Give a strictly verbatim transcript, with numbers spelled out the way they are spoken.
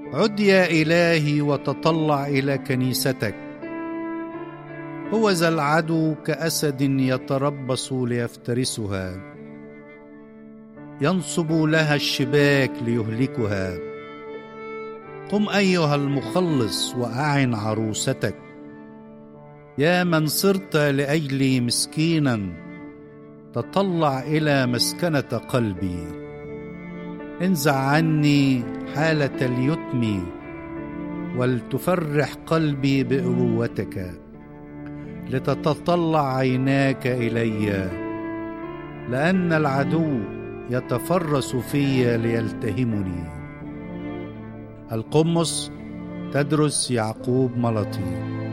عد يا إلهي وتطلع إلى كنيستك. هوذا العدو كأسد يتربص ليفترسها، ينصب لها الشباك ليهلكها. قم أيها المخلص وأعن عروستك، يا من صرت لأجلي مسكينا، تطلع إلى مسكنة قلبي. انزع عني حالة اليتم، ولتفرح قلبي بأبوتك، لتتطلع عيناك إلي، لأن العدو يتفرس في ليلتهمني. القمص تدرس يعقوب ملطي.